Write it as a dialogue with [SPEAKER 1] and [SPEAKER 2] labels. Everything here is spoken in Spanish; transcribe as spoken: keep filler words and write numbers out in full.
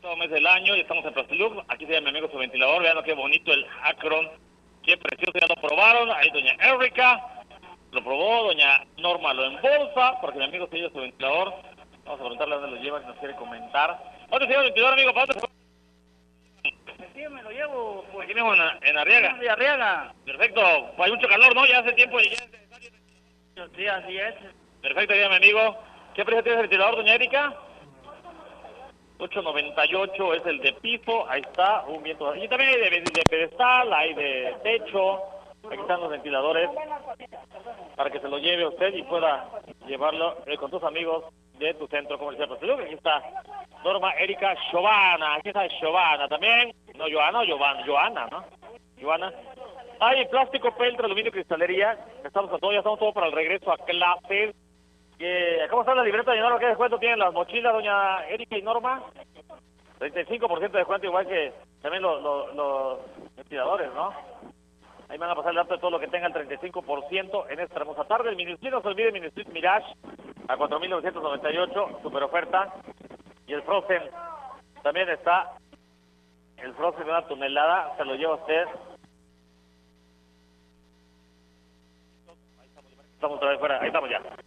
[SPEAKER 1] todo mes del año y estamos en Plastilux. Aquí se llama mi amigo su ventilador. Vean qué bonito el Acron. Qué precioso, ya lo probaron. Ahí doña Erika lo probó, doña Norma lo embolsa, porque mi amigo se lleva su ventilador. Vamos a preguntarle a dónde lo lleva, si nos quiere comentar. ¿Dónde se lleva el ventilador, amigo? ¿Para dónde se fue?
[SPEAKER 2] Sí, me lo llevo, pues.
[SPEAKER 1] Aquí mismo en, en Arriaga.
[SPEAKER 2] De Arriaga.
[SPEAKER 1] Perfecto. Pues hay mucho calor, ¿no? Ya hace tiempo y ya es necesario.
[SPEAKER 2] Sí, así es.
[SPEAKER 1] Perfecto, ya mi amigo. ¿Qué precio tiene el ventilador, doña Erika? ocho noventa y ocho es el de piso, ahí está, un viento. Y también hay de, de pedestal, hay de techo. Aquí están los ventiladores para que se lo lleve usted y pueda llevarlo eh, con tus amigos de tu centro comercial. Aquí está Norma Erika Giovanna, aquí está Giovanna también. No, Joana, Giovanna, Joana, ¿no? Giovanna. Hay plástico, peltre, aluminio, cristalería. Estamos a todo, ya estamos todo para el regreso a clases. Eh, ¿Cómo está la libreta de Norma? ¿Qué descuento tienen las mochilas, doña Erika y Norma? treinta y cinco por ciento de descuento, igual que también los, los, los ventiladores, ¿no? Ahí van a pasar el dato de todo lo que tenga el treinta y cinco por ciento en esta hermosa tarde. El Mini Split, no se olvide, Mini Split Mirage a cuatro mil novecientos noventa y ocho, super oferta. Y el Frozen también está, el Frozen de una tonelada, se lo lleva usted. Estamos otra vez fuera, ahí estamos ya.